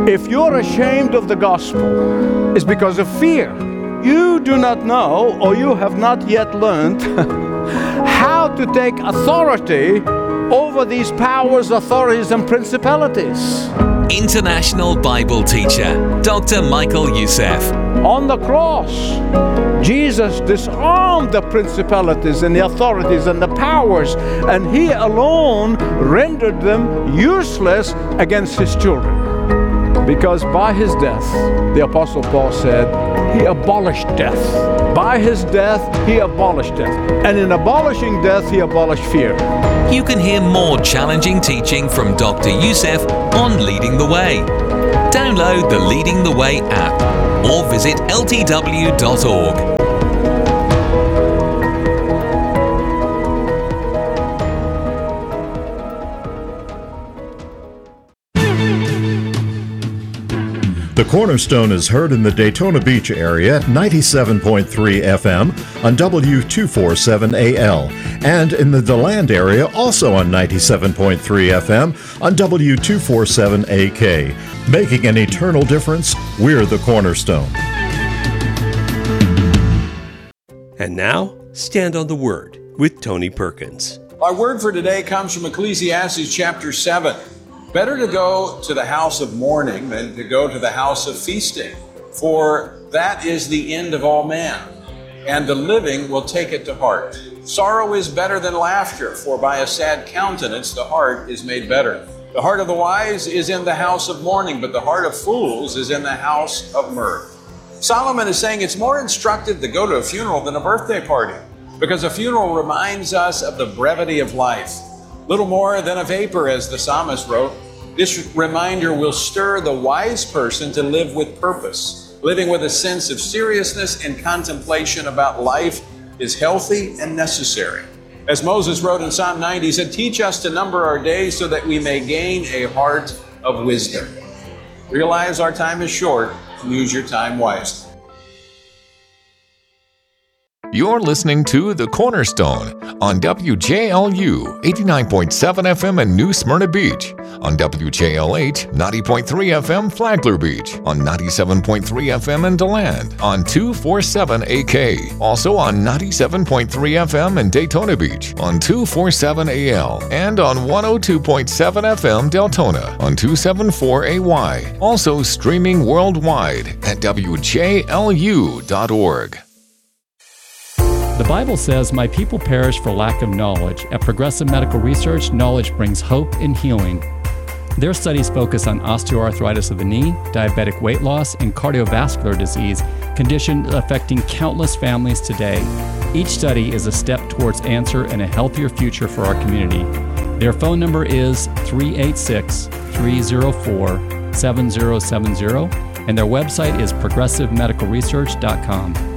If you're ashamed of the gospel, it's because of fear. You do not know, or you have not yet learned how to take authority over these powers, authorities, and principalities. International Bible teacher, Dr. Michael Youssef. On the cross, Jesus disarmed the principalities and the authorities and the powers, and He alone rendered them useless against His children. Because by His death, the Apostle Paul said, He abolished death. By His death, He abolished death. And in abolishing death, He abolished fear. You can hear more challenging teaching from Dr. Youssef on Leading the Way. Download the Leading the Way app or visit ltw.org. The Cornerstone is heard in the Daytona Beach area at 97.3 FM on W247AL and in the DeLand area also on 97.3 FM on W247AK. Making an eternal difference, we're the Cornerstone. And now, Stand on the Word with Tony Perkins. Our word for today comes from Ecclesiastes chapter 7. Better to go to the house of mourning than to go to the house of feasting, for that is the end of all man, and the living will take it to heart. Sorrow is better than laughter, for by a sad countenance the heart is made better. The heart of the wise is in the house of mourning, but the heart of fools is in the house of mirth. Solomon is saying it's more instructive to go to a funeral than a birthday party, because a funeral reminds us of the brevity of life. Little more than a vapor, as the psalmist wrote. This reminder will stir the wise person to live with purpose. Living with a sense of seriousness and contemplation about life is healthy and necessary. As Moses wrote in Psalm 90, he said, "Teach us to number our days so that we may gain a heart of wisdom." Realize our time is short and use your time wisely. You're listening to The Cornerstone on WJLU 89.7 FM in New Smyrna Beach, on WJLH 90.3 FM Flagler Beach, on 97.3 FM in DeLand, on 247 AK, also on 97.3 FM in Daytona Beach, on 247 AL, and on 102.7 FM Deltona, on 274 AY, also streaming worldwide at WJLU.org. The Bible says, "My people perish for lack of knowledge." At Progressive Medical Research, knowledge brings hope and healing. Their studies focus on osteoarthritis of the knee, diabetic weight loss, and cardiovascular disease, conditions affecting countless families today. Each study is a step towards answer and a healthier future for our community. Their phone number is 386-304-7070, and their website is progressivemedicalresearch.com.